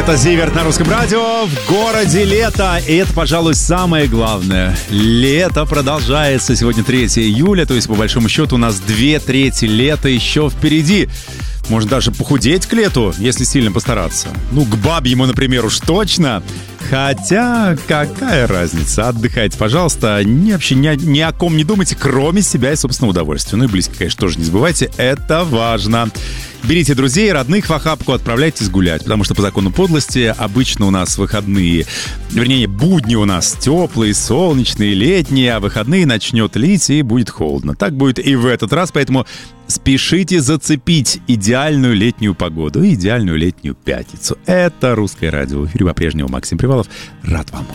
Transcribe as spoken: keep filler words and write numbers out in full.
Это Зиверт на русском радио. В городе лето. И это, пожалуй, самое главное. Лето продолжается. Сегодня третьего июля. То есть, по большому счету, у нас две трети лета еще впереди. Можно даже похудеть к лету, если сильно постараться. Ну, к бабьему, например, уж точно. Хотя, какая разница? Отдыхайте, пожалуйста. Ни, вообще ни, ни о ком не думайте, кроме себя и собственного удовольствия. Ну и близко, конечно, тоже не забывайте. Это важно. Берите друзей, родных в охапку, отправляйтесь гулять. Потому что по закону подлости обычно у нас выходные, вернее, будни у нас теплые, солнечные, летние, а выходные начнет лить и будет холодно. Так будет и в этот раз, поэтому спешите зацепить идеальную летнюю погоду и идеальную летнюю пятницу. Это «Русское радио». В эфире по-прежнему Максим Привалов. Рад вам.